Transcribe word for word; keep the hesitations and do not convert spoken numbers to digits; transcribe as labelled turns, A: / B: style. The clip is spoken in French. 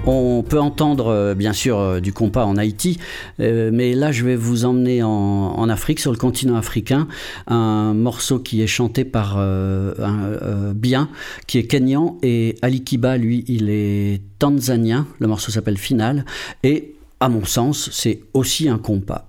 A: On peut entendre euh, bien sûr euh, du compas en Haïti, euh, mais là je vais vous emmener en, en Afrique, sur le continent africain, un morceau qui est chanté par euh, un euh, Bien, qui est kényan, et Ali Kiba, lui, il est tanzanien. Le morceau s'appelle Final, et à mon sens, c'est aussi un compas.